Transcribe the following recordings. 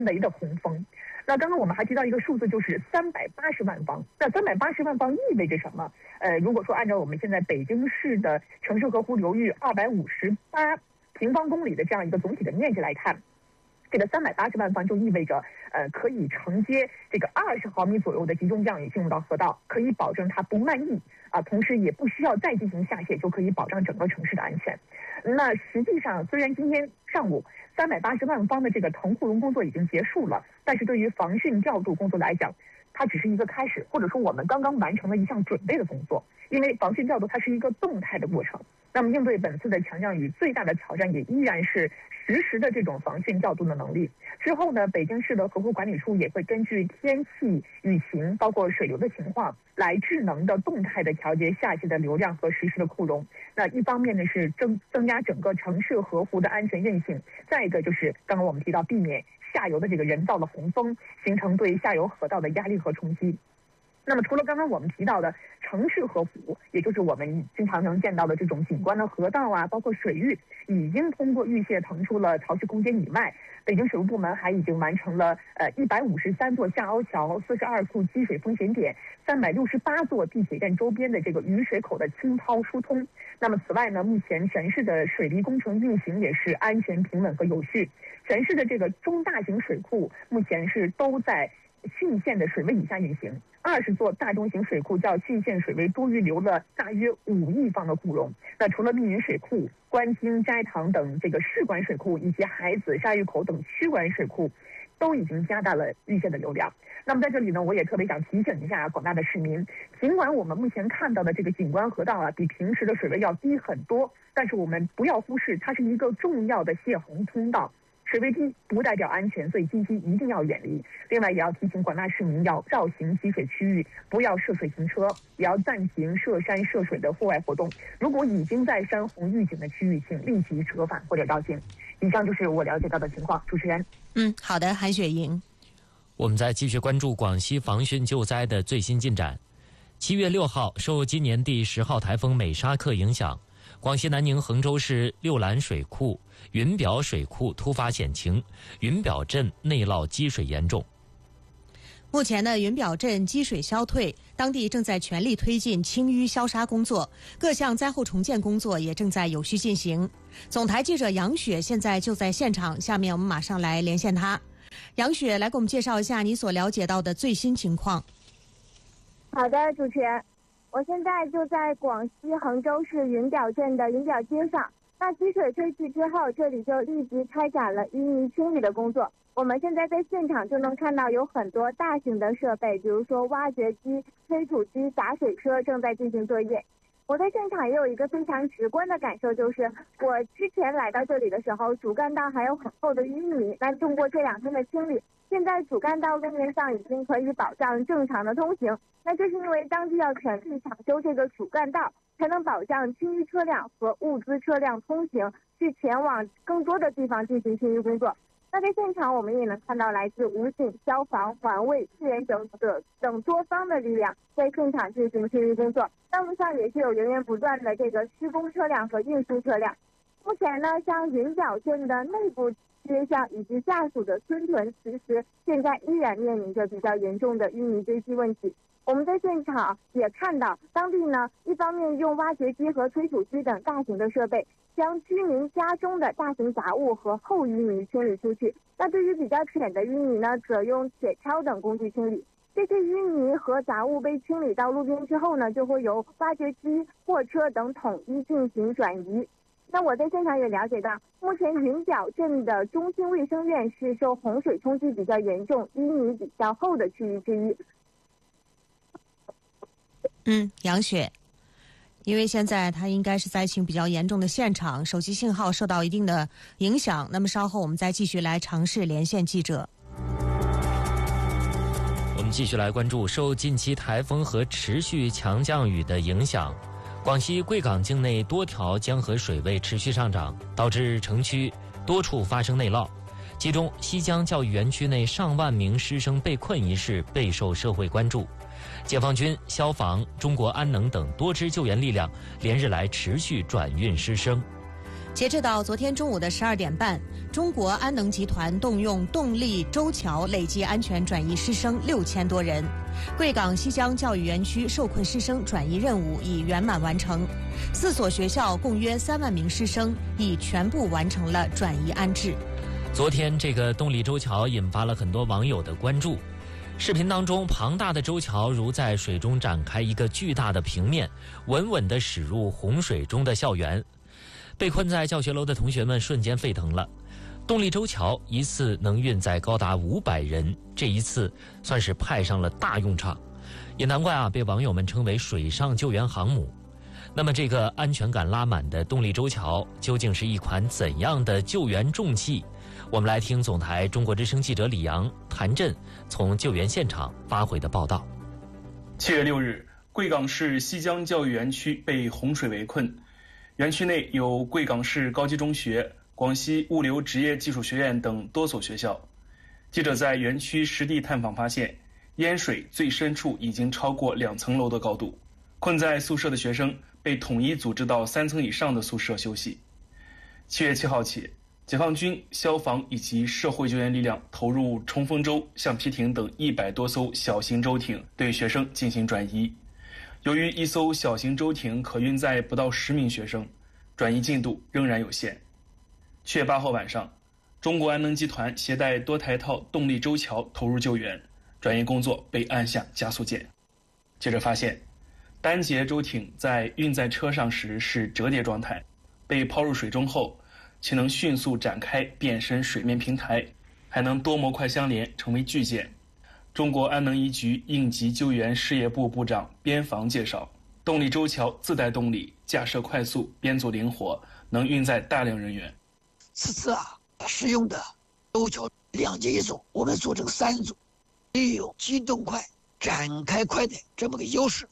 雷的洪峰。那刚刚我们还提到一个数字，就是380万方。那380万方意味着什么？如果说按照我们现在北京市的城市河湖流域258平方公里的这样一个总体的面积来看，这个380万方就意味着，可以承接这个20毫米左右的集中降雨进入到河道，可以保证它不漫溢啊，同时也不需要再进行下泄，就可以保障整个城市的安全。那实际上，虽然今天上午380万方的这个腾护容工作已经结束了，但是对于防汛调度工作来讲，它只是一个开始，或者说我们刚刚完成了一项准备的工作。因为防汛调度它是一个动态的过程，那么应对本次的强降雨，最大的挑战也依然是实时的这种防汛调度的能力。之后呢，北京市的河湖管理处也会根据天气、雨情，包括水流的情况，来智能的动态的调节下泄的流量和实时的库容。那一方面呢是增加整个城市河湖的安全韧性，再一个就是刚刚我们提到避免下游的这个人造的洪峰形成对下游河道的压力和冲击。那么除了刚刚我们提到的城市河湖，也就是我们经常能见到的这种景观的河道啊，包括水域已经通过预泄腾出了潮湿空间以外，北京水务部门还已经完成了153座下凹桥、42处积水风险点、368座地铁站周边的这个雨水口的清掏疏通。那么此外呢，目前全市的水利工程运行也是安全平稳和有序，全市的这个中大型水库目前是都在汛限的水位以下运行，20座大中型水库较汛限水位多预留了大约5亿方的库容。那除了密云水库、观京、斋堂等这个市管水库，以及海子、沙峪口等区管水库，都已经加大了预泄的流量。那么在这里呢，我也特别想提醒一下广大的市民，尽管我们目前看到的这个景观河道啊，比平时的水位要低很多，但是我们不要忽视，它是一个重要的泄洪通道。水位低不代表安全，所以近期一定要远离。另外，也要提醒广大市民要绕行积水区域，不要涉水行车，也要暂停涉山涉水的户外活动。如果已经在山洪预警的区域，请立即折返或者绕行。以上就是我了解到的情况。主持人， 好的，韩雪莹。 我们再继续关注广西防汛救灾的最新进展。7月6号，受今年第10号台风美沙克影响，广西南宁衡州市六兰水库、云表水库突发险情，云表镇内涝积水严重。 目前呢，云表镇积水消退，当地正在全力推进清淤消杀工作，各项灾后重建工作也正在有序进行。总台记者杨雪现在就在现场，下面我们马上来连线她。杨雪，来给我们介绍一下你所了解到的最新情况。 好的，主持人，我现在就在广西衡州市云表镇的云表街上。那积水退去之后，这里就立即开展了淤泥清理的工作。我们现在在现场就能看到有很多大型的设备，比如说挖掘机、推土机、洒水车正在进行作业。我在现场也有一个非常直观的感受，就是我之前来到这里的时候，主干道还有很厚的淤泥。那通过这2天的清理，现在主干道路面上已经可以保障正常的通行。那这是因为当地要全力抢修这个主干道，才能保障清淤车辆和物资车辆通行，去前往更多的地方进行清淤工作。那在现场我们也能看到来自武警、消防、环卫、志愿者等多方的力量在现场进行清淤工作。道路上也是有源源不断的这个施工车辆和运输车辆。目前呢，像云表镇的内部街巷以及下属的村屯，其实现在依然面临着比较严重的淤泥堆积问题。我们在现场也看到，当地呢一方面用挖掘机和推土机等大型的设备，将居民家中的大型杂物和厚淤泥清理出去。那对于比较浅的淤泥呢，则用铁锹等工具清理。这些淤泥和杂物被清理到路边之后呢，就会由挖掘机、货车等统一进行转移。那我在现场也了解到，目前云表镇的中心卫生院是受洪水冲击比较严重、淤泥比较厚的区域之一。 杨雪，因为现在它应该是灾情比较严重的现场，手机信号受到一定的影响。那么稍后我们再继续来尝试连线记者。 我们继续来关注受近期台风和持续强降雨的影响，广西贵港境内多条江河水位持续上涨，导致城区多处发生内涝。其中西江教育园区内上万名师生被困一事备受社会关注。解放军、消防、中国安能等多支救援力量连日来持续转运师生。 截至到昨天中午的12点半，中国安能集团动用动力周桥累计安全转移师生6000多人。贵港西江教育园区受困师生转移任务已圆满完成，4所学校共约3万名师生已全部完成了转移安置。 昨天这个动力周桥引发了很多网友的关注。视频当中，庞大的周桥如在水中展开一个巨大的平面，稳稳地驶入洪水中的校园。被困在教学楼的同学们瞬间沸腾了。动力周桥一次能运载高达500人，这一次算是派上了大用场，也难怪被网友们称为水上救援航母。那么这个安全感拉满的动力周桥究竟是一款怎样的救援重器？我们来听总台中国之声记者李阳、谭震从救援现场发回的报道。 7月6日，贵港市西江教育园区被洪水围困，园区内有贵港市高级中学、广西物流职业技术学院等多所学校。记者在园区实地探访发现，淹水最深处已经超过2层楼的高度，困在宿舍的学生被统一组织到3层以上的宿舍休息。7月7号起，解放军、消防以及社会救援力量投入冲锋舟、橡皮艇等100多艘小型舟艇对学生进行转移。由于一艘小型舟艇可运载不到10名学生，转移进度仍然有限。7月8号晚上，中国安能集团携带多台套动力周桥投入救援，转移工作被按下加速键。记者发现，单节舟艇在运载车上时是折叠状态，被抛入水中后，其能迅速展开变身水面平台，还能多模块相连成为巨舰。中国安能一局应急救援事业部部长边防介绍，动力周桥自带动力，架设快速，编组灵活，能运载大量人员。 此次使用的周桥2节一组，我们组成3组，利用机动快、展开快的这么个优势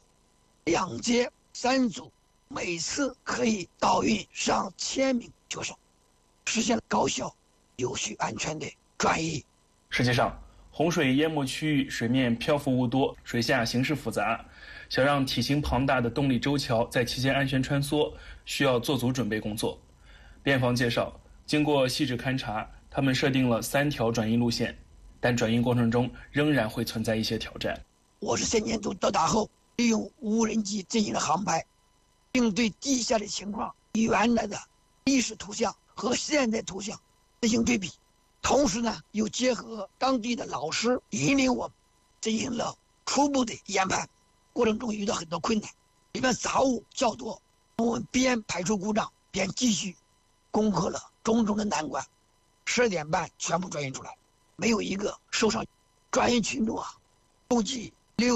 ，2节3组，每次可以导运上1000名学生，实现了高效、有序、安全的转移。 实际上，洪水淹没区域水面漂浮物多，水下形势复杂，想让体型庞大的动力周桥在期间安全穿梭，需要做足准备工作。边防介绍，经过细致勘察，他们设定了3条转移路线，但转移过程中仍然会存在一些挑战。 我是3年度到达后，利用无人机进行了航拍，并对地下的情况原来的历史图像和现在图像进行对比，同时呢，又结合当地的老师引领我们进行了初步的研判。过程中遇到很多困难，里面杂物较多，我们边排除故障边继续攻克了种种的难关。12点半全部转运出来，没有一个受伤。转运群众共计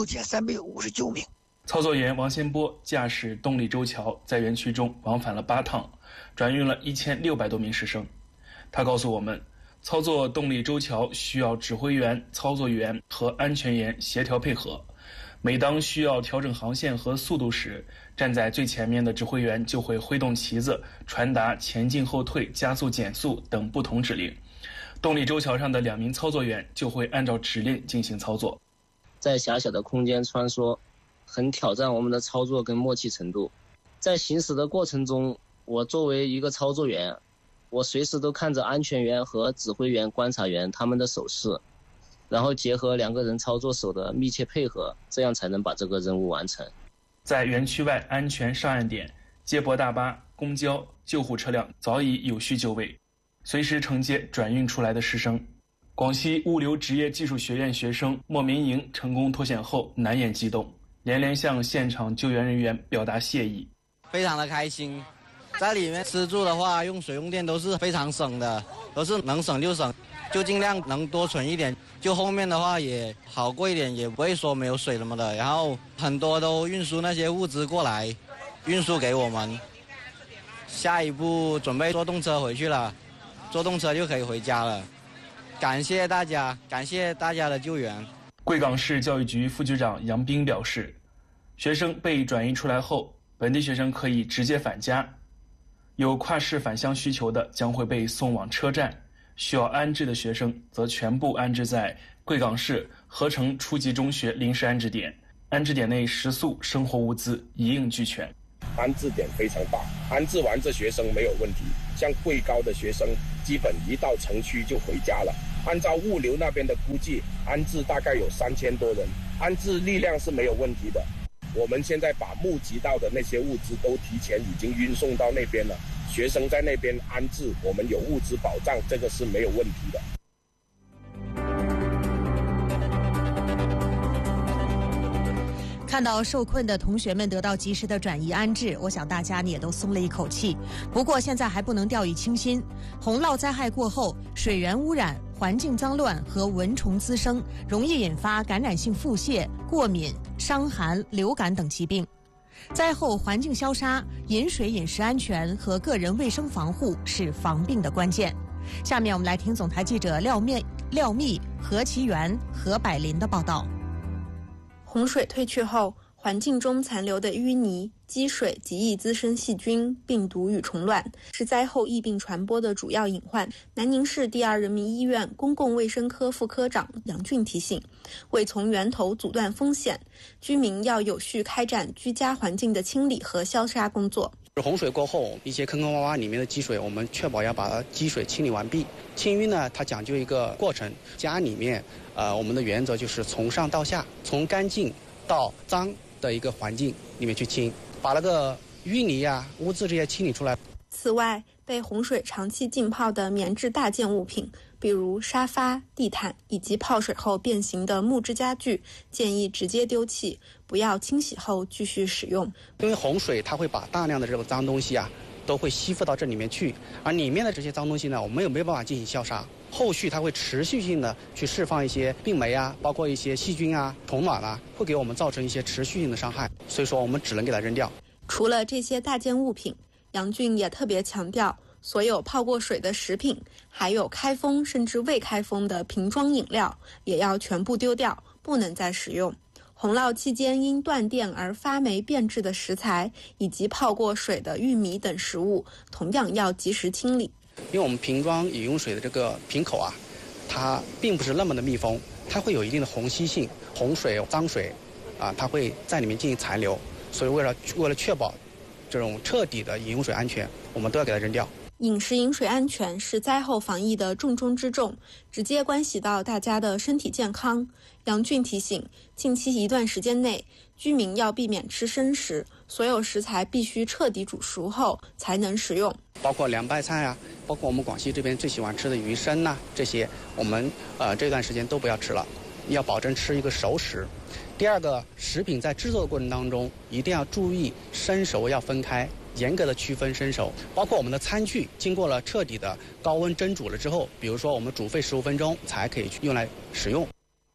6359名。 操作员王先波驾驶动力周桥在园区中往返了8趟，转运了1600多名师生。他告诉我们，操作动力周桥需要指挥员、操作员和安全员协调配合。每当需要调整航线和速度时，站在最前面的指挥员就会挥动旗子，传达前进、后退、加速、减速等不同指令。动力周桥上的2名操作员就会按照指令进行操作。 在狭小的空间穿梭，很挑战我们的操作跟默契程度。在行驶的过程中，我作为一个操作员，我随时都看着安全员和指挥员、观察员他们的手势，然后结合2个人操作手的密切配合，这样才能把这个任务完成。 在园区外安全上岸点，接驳大巴、公交、救护车辆早已有序就位，随时承接转运出来的师生。广西物流职业技术学院学生莫明莹成功脱险后难掩激动，连连向现场救援人员表达谢意。 非常的开心，在里面吃住的话，用水用电都是非常省的，都是能省就省，就尽量能多存一点。就后面的话也好过一点，也不会说没有水什么的。然后很多都运输那些物资过来，运输给我们。下一步准备坐动车回去了，坐动车就可以回家了。感谢大家，感谢大家的救援。 贵港市教育局副局长杨斌表示，学生被转移出来后，本地学生可以直接返家，有跨市返乡需求的将会被送往车站，需要安置的学生则全部安置在贵港市合成初级中学临时安置点，安置点内食宿、生活物资一应俱全。 安置点非常大，安置完这学生没有问题， 像贵高的学生基本一到城区就回家了。按照物流那边的估计，安置大概有3000多人，安置力量是没有问题的。我们现在把募集到的那些物资都提前已经运送到那边了，学生在那边安置，我们有物资保障，这个是没有问题的。 看到受困的同学们得到及时的转移安置，我想大家也都松了一口气。不过现在还不能掉以轻心，洪涝灾害过后，水源污染、环境脏乱和蚊虫滋生，容易引发感染性腹泻、过敏、伤寒、流感等疾病。灾后环境消杀、饮水饮食安全和个人卫生防护是防病的关键。下面我们来听总台记者廖密、何其元、何百林的报道。 洪水退去后，环境中残留的淤泥、积水极易滋生细菌、病毒与虫卵，是灾后疫病传播的主要隐患。南宁市第二人民医院公共卫生科副科长杨俊提醒，为从源头阻断风险，居民要有序开展居家环境的清理和消杀工作。 洪水过后，一些坑坑洼洼里面的积水，我们确保要把它积水清理完毕。清淤呢，它讲究一个过程，家里面我们的原则就是从上到下，从干净到脏的一个环境里面去清，把那个淤泥啊、污渍这些清理出来。 此外，被洪水长期浸泡的棉质大件物品，比如沙发、地毯以及泡水后变形的木质家具，建议直接丢弃，不要清洗后继续使用。 因为洪水它会把大量的这个脏东西啊都会吸附到这里面去，而里面的这些脏东西呢，我们没有办法进行消杀，后续它会持续性的去释放一些病媒啊，包括一些细菌啊、虫卵啊，会给我们造成一些持续性的伤害，所以说我们只能给它扔掉。 除了这些大件物品，杨俊也特别强调，所有泡过水的食品，还有开封甚至未开封的瓶装饮料，也要全部丢掉，不能再使用。洪涝期间因断电而发霉变质的食材，以及泡过水的玉米等食物，同样要及时清理。 因为我们瓶装饮用水的这个瓶口啊，它并不是那么的密封，它会有一定的虹吸性，洪水、脏水啊，它会在里面进行残留，所以为了确保这种彻底的饮用水安全，我们都要给它扔掉。 饮食饮水安全是灾后防疫的重中之重，直接关系到大家的身体健康。杨俊提醒，近期一段时间内，居民要避免吃生食，所有食材必须彻底煮熟后才能食用， 包括凉拌菜啊，包括我们广西这边最喜欢吃的鱼生呐，这些我们这段时间都不要吃了，要保证吃一个熟食。第二个，食品在制作的过程当中一定要注意生熟要分开，严格的区分生熟，包括我们的餐具经过了彻底的高温蒸煮了之后，比如说我们煮沸15分钟才可以用来使用。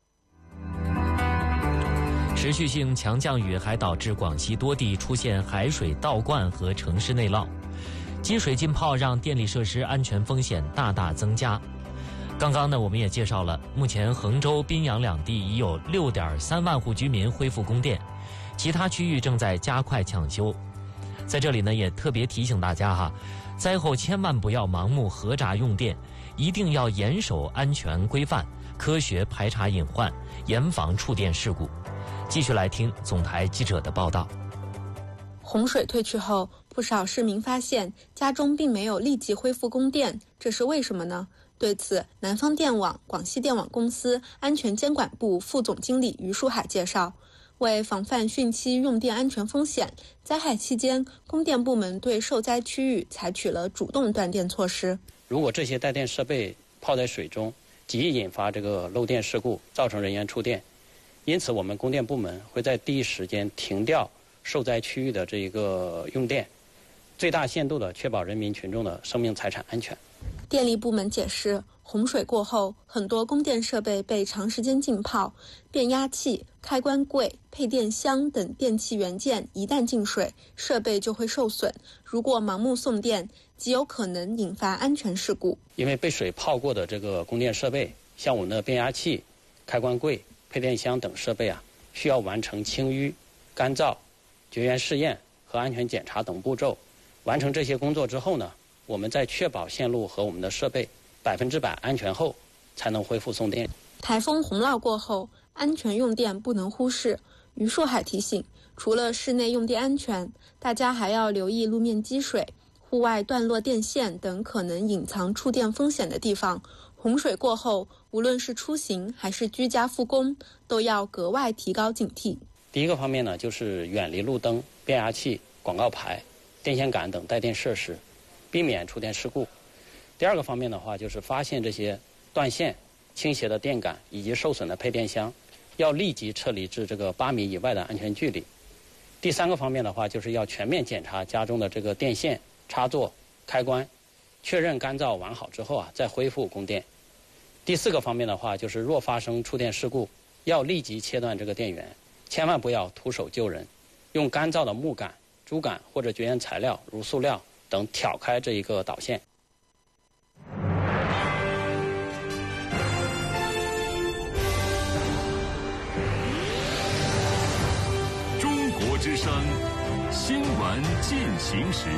持续性强降雨还导致广西多地出现海水倒灌和城市内涝，积水浸泡让电力设施安全风险大大增加。刚刚呢，我们也介绍了，目前衡州、宾阳两地已有6.3万户居民恢复供电，其他区域正在加快抢修。在这里呢，也特别提醒大家哈，灾后千万不要盲目核闸用电，一定要严守安全规范，科学排查隐患，严防触电事故。继续来听总台记者的报道。 洪水退去后，不少市民发现家中并没有立即恢复供电，这是为什么呢？对此，南方电网广西电网公司安全监管部副总经理于书海介绍，为防范汛期用电安全风险，灾害期间供电部门对受灾区域采取了主动断电措施。 如果这些带电设备泡在水中，极易引发这个漏电事故，造成人员触电。因此，我们供电部门会在第一时间停掉受灾区域的这个用电，最大限度地确保人民群众的生命财产安全。 电力部门解释，洪水过后，很多供电设备被长时间浸泡，变压器、开关柜、配电箱等电器元件一旦进水，设备就会受损。如果盲目送电，极有可能引发安全事故。 因为被水泡过的这个供电设备，像我们的变压器、开关柜、配电箱等设备啊，需要完成清淤、干燥、绝缘试验和安全检查等步骤。完成这些工作之后呢，我们在确保线路和我们的设备100%安全后，才能恢复送电。 台风洪涝过后，安全用电不能忽视。于树海提醒，除了室内用电安全，大家还要留意路面积水， 户外断落电线等可能隐藏触电风险的地方，洪水过后，无论是出行还是居家复工，都要格外提高警惕。 第一个方面呢，就是远离路灯、变压器、广告牌、电线杆等带电设施，避免触电事故。第二个方面的话，就是发现这些断线、倾斜的电杆以及受损的配电箱，要立即撤离至这个8米以外的安全距离。第三个方面的话，就是要全面检查家中的这个电线、插座、开关，确认干燥完好之后再恢复供电。第四个方面的话，就是若发生触电事故，要立即切断这个电源，千万不要徒手救人，用干燥的木杆、竹杆或者绝缘材料如塑料等挑开这一个导线。 中国之声新闻进行时。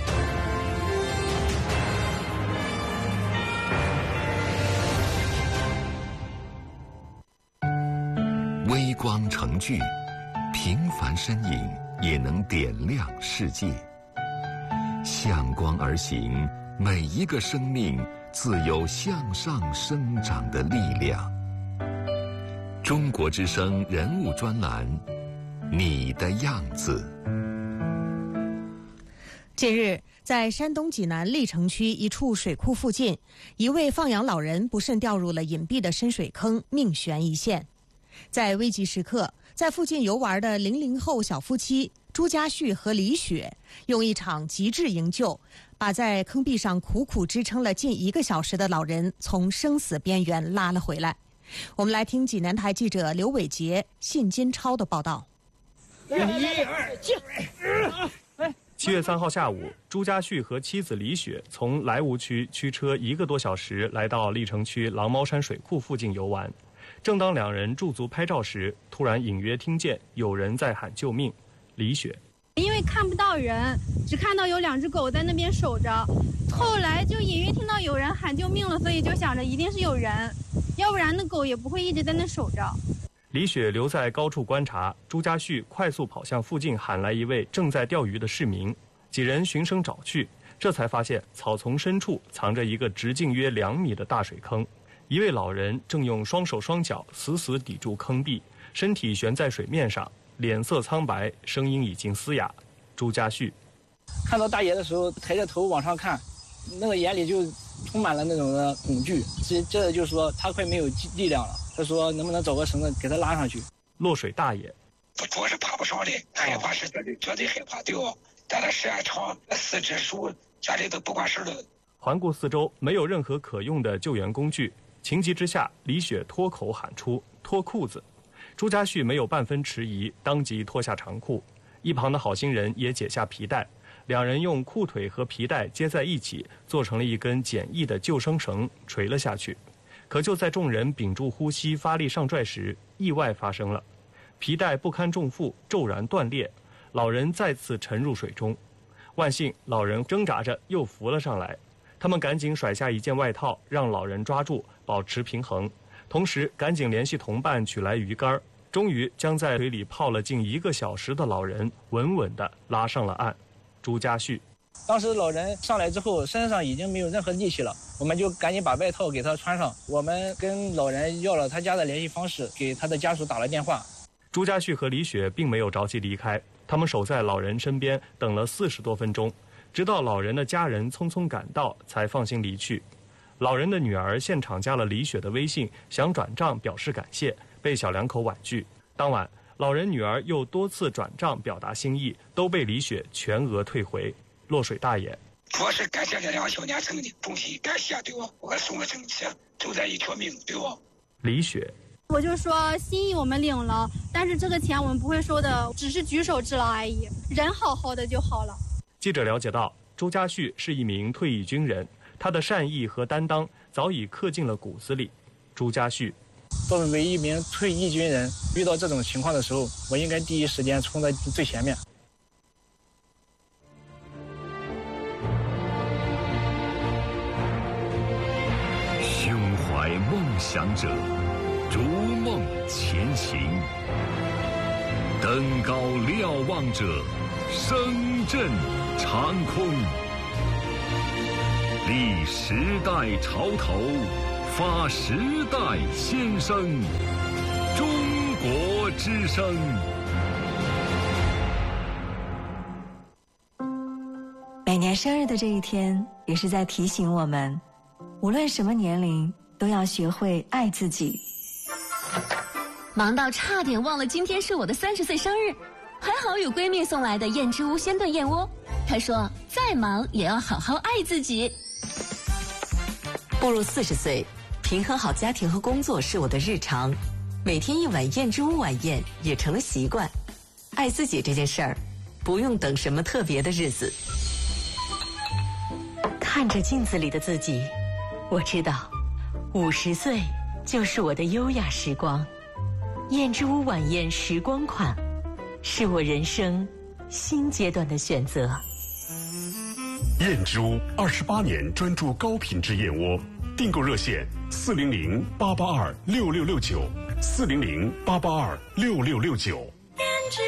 微光成炬，平凡身影也能点亮世界。向光而行，每一个生命自有向上生长的力量。中国之声人物专栏，你的样子。 近日，在山东济南历城区一处水库附近，一位放养老人不慎掉入了隐蔽的深水坑，命悬一线。在危急时刻，在附近游玩的00后小夫妻朱家旭和李雪，用一场极致营救，把在坑壁上苦苦支撑了近1个小时的老人从生死边缘拉了回来。我们来听济南台记者刘伟杰、信金超的报道。 1、2、7月3号下午，朱家旭和妻子李雪从莱芜区驱车1个多小时来到历城区狼猫山水库附近游玩。正当两人驻足拍照时，突然隐约听见有人在喊救命。李雪因为看不到人，只看到有2只狗在那边守着，后来就隐约听到有人喊救命了，所以就想着一定是有人，要不然那狗也不会一直在那守着。 李雪留在高处观察，朱家旭快速跑向附近喊来一位正在钓鱼的市民，几人循声找去，这才发现草丛深处藏着一个直径约2米的大水坑。一位老人正用双手双脚死死抵住坑壁，身体悬在水面上，脸色苍白，声音已经嘶哑。朱家旭看到大爷的时候，抬着头往上看，那个眼里就充满了那种的恐惧。这就是说他快没有力量了。他说能不能找个绳子给他拉上去？ 落水大爷主要是爬不上来，他也怕是觉得害怕掉，但他时间长4只手家里都不管事了。 环顾四周，没有任何可用的救援工具。情急之下，李雪脱口喊出脱裤子。朱家旭没有半分迟疑，当即脱下长裤。一旁的好心人也解下皮带，两人用裤腿和皮带接在一起，做成了一根简易的救生绳，垂了下去。可就在众人屏住呼吸发力上拽时，意外发生了，皮带不堪重负，骤然断裂，老人再次沉入水中。万幸老人挣扎着又浮了上来，他们赶紧甩下一件外套，让老人抓住保持平衡，同时赶紧联系同伴取来鱼竿，终于将在水里泡了近1个小时的老人稳稳地拉上了岸。朱家旭当时老人上来之后，身上已经没有任何力气了，我们就赶紧把外套给他穿上。我们跟老人要了他家的联系方式，给他的家属打了电话。 朱家旭和李雪并没有着急离开，他们守在老人身边等了40多分钟，直到老人的家人匆匆赶到，才放心离去。老人的女儿现场加了李雪的微信，想转账表示感谢，被小两口婉拒。当晚，老人女儿又多次转账表达心意，都被李雪全额退回。落水大爷主要是感谢这2个小年轻的衷心感谢，对吧？我送个正气，救咱一条命，对吧？ 李雪我就说心意我们领了，但是这个钱我们不会收的，只是举手之劳而已，人好好的就好了。 记者了解到，朱家旭是一名退役军人，他的善意和担当早已刻进了骨子里。朱家旭作为一名退役军人，遇到这种情况的时候，我应该第一时间冲在最前面。 胸怀梦想者，逐梦前行；登高瞭望者，声震长空。 立时代潮头，发时代先声。中国之声。 每年生日的这一天，也是在提醒我们，无论什么年龄，都要学会爱自己。 忙到差点忘了今天是我的30岁生日，还好有闺蜜送来的燕之屋鲜炖燕窝。她说再忙也要好好爱自己。 步入40岁，平衡好家庭和工作是我的日常，每天一碗燕之屋晚宴也成了习惯。爱自己这件事儿，不用等什么特别的日子。看着镜子里的自己，我知道50岁就是我的优雅时光。燕之屋晚宴时光款，是我人生新阶段的选择。 燕之屋28年专注高品质燕窝，订购热线400-882-6669，400-882-6669。